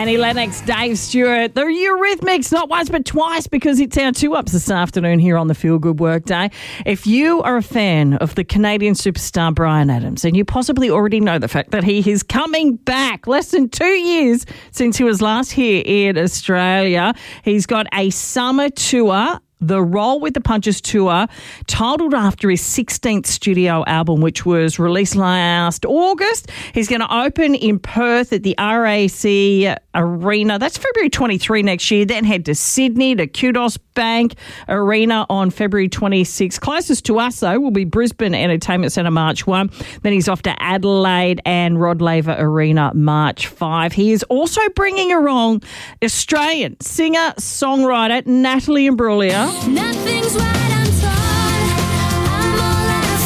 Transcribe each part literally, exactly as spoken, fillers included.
Annie Lennox, Dave Stewart, the Eurythmics, not once but twice, because it's our two ups this afternoon here on the Feel Good Workday. If you are a fan of the Canadian superstar Bryan Adams, and you possibly already know the fact that he is coming back less than two years since he was last here in Australia, he's got a summer tour, the Roll with the Punches tour, titled after his sixteenth studio album, which was released last August. He's going to open in Perth at the R A C Arena. That's February twenty-third next year. Then head to Sydney to Kudos Bank Arena on February twenty-sixth. Closest to us, though, will be Brisbane Entertainment Centre March first. Then he's off to Adelaide and Rod Laver Arena March fifth. He is also bringing along Australian singer-songwriter Natalie Imbruglia. Nothing's right, I'm torn. I'm all out of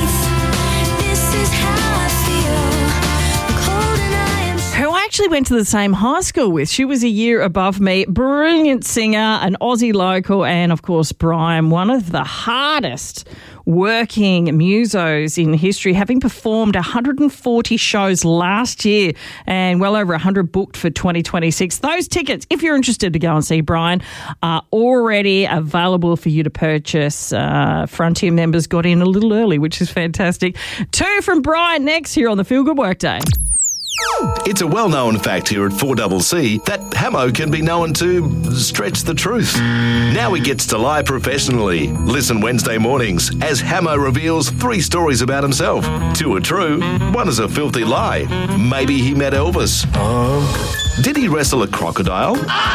faith. This is how I feel. I'm cold and I am Who I actually went to the same high school with. She was a year above me. Brilliant singer, an Aussie local, and of course Bryan, one of the hardest working musos in history, having performed one hundred forty shows last year and well over one hundred booked for twenty twenty-six. Those tickets, if you're interested to go and see Bryan, are already available for you to purchase. Uh, Frontier members got in a little early, which is fantastic. Two from Bryan next here on the Feel Good Workday. It's a well-known fact here at four C C that Hamo can be known to stretch the truth. Now he gets to lie professionally. Listen Wednesday mornings as Hamo reveals three stories about himself. Two are true, one is a filthy lie. Maybe he met Elvis. Did he wrestle a crocodile?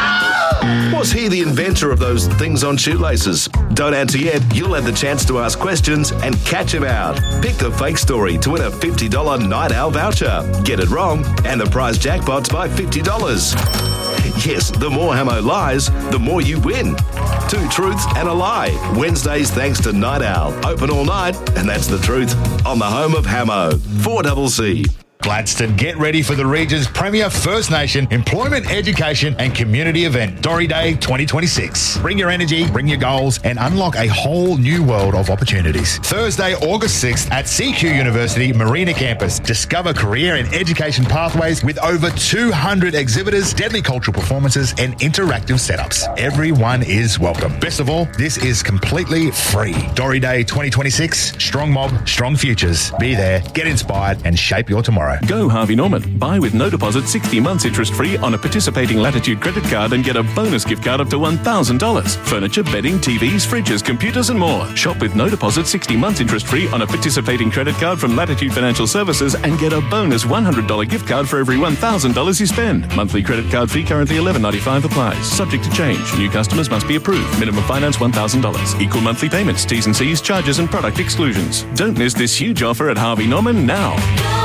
Was he the inventor of those things on shoelaces? Don't answer yet. You'll have the chance to ask questions and catch him out. Pick the fake story to win a fifty dollars Night Owl voucher. Get it wrong, and the prize jackpot's by fifty dollars. Yes, the more Hamo lies, the more you win. Two truths and a lie. Wednesdays thanks to Night Owl. Open all night, and that's the truth. On the home of Hamo. four C C. Gladstone, get ready for the region's premier First Nation employment, education and community event, Dory Day twenty twenty-six. Bring your energy, bring your goals and unlock a whole new world of opportunities. Thursday, August sixth at C Q University Marina Campus. Discover career and education pathways with over two hundred exhibitors, deadly cultural performances and interactive setups. Everyone is welcome. Best of all, this is completely free. Dory Day twenty twenty-six, strong mob, strong futures. Be there, get inspired and shape your tomorrow. Go Harvey Norman. Buy with no deposit sixty months interest free on a participating Latitude credit card and get a bonus gift card up to one thousand dollars. Furniture, bedding, T Vs, fridges, computers and more. Shop with no deposit sixty months interest free on a participating credit card from Latitude Financial Services and get a bonus one hundred dollars gift card for every one thousand dollars you spend. Monthly credit card fee currently eleven ninety-five applies. Subject to change. New customers must be approved. Minimum finance one thousand dollars. Equal monthly payments. T's and C's, charges and product exclusions. Don't miss this huge offer at Harvey Norman now.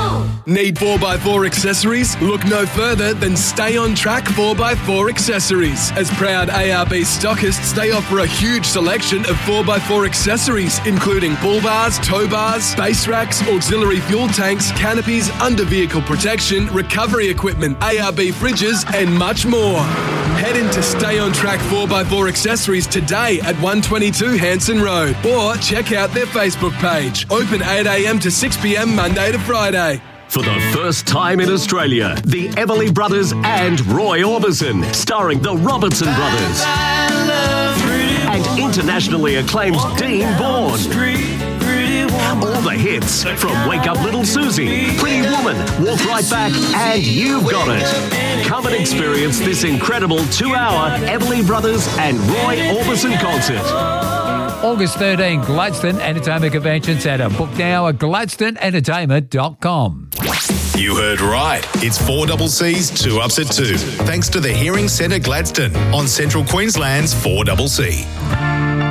Need four by four accessories? Look no further than Stay On Track four by four accessories. As proud A R B stockists, they offer a huge selection of four by four accessories, including bull bars, tow bars, base racks, auxiliary fuel tanks, canopies, under vehicle protection, recovery equipment, A R B fridges, and much more. Head into Stay On Track four by four accessories today at one twenty-two Hanson Road, or check out their Facebook page. Open eight a.m. to six p.m. Monday to Friday. For the first time in Australia, the Everly Brothers and Roy Orbison, starring the Robertson Brothers. And internationally acclaimed Dean Bourne. All the hits from Wake Up Little Susie, Pretty Woman, Walk Right Back, and You've Got It. Come and experience this incredible two-hour Everly Brothers and Roy Orbison concert. August thirteenth, Gladstone Entertainment Convention Centre. Book now at gladstone entertainment dot com. You heard right. It's four C C's two ups at two. Thanks to the Hearing Centre Gladstone on Central Queensland's four C C.